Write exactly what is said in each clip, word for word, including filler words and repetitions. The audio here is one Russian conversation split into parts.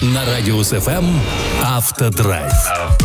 На Радиус эф эм Автодрайв.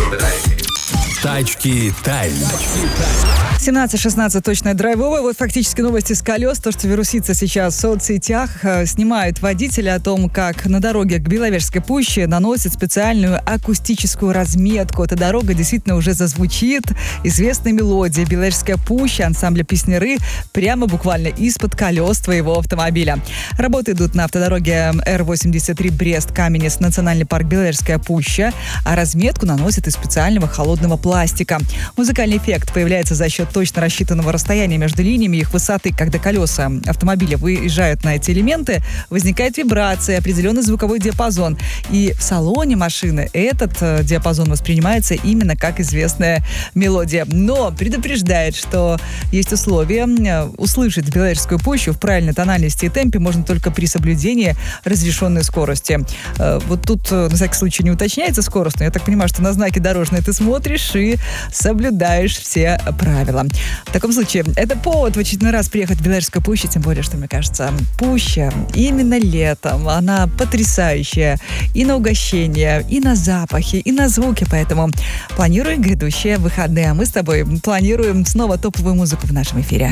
Тачки Тайм. семнадцать шестнадцать точно драйвовая. Вот фактически новости с колес. То, что вирусится сейчас в соцсетях. Снимают водители о том, как на дороге к Беловежской пуще наносят специальную акустическую разметку. Эта дорога действительно уже зазвучит. Известная мелодия «Беловежская пуща» ансамбля «Песняры» прямо буквально из-под колес твоего автомобиля. Работы идут на автодороге эр восемьдесят три Брест-Каменец, национальный парк Беловежская пуща, а разметку наносят из специального холодного пластика. Музыкальный эффект появляется за счет точно рассчитанного расстояния между линиями и их высоты. Когда колеса автомобиля выезжают на эти элементы, возникает вибрация, определенный звуковой диапазон. И в салоне машины этот э, диапазон воспринимается именно как известная мелодия. Но предупреждает, что есть условия. Услышать Беловежскую пущу в правильной тональности и темпе можно только при соблюдении разрешенной скорости. Э, вот тут, э, на всякий случай, не уточняется скорость, но я так понимаю, что на знаки дорожные ты смотришь и соблюдаешь все правила. В таком случае, это повод в очередной раз приехать в Беловежскую пущу, тем более, что, мне кажется, пуща именно летом, она потрясающая и на угощение, и на запахи, и на звуки, поэтому планируй грядущие выходные. А мы с тобой планируем снова топовую музыку в нашем эфире.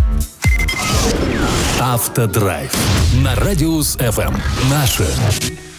Автодрайв на Радиус эф эм. Наше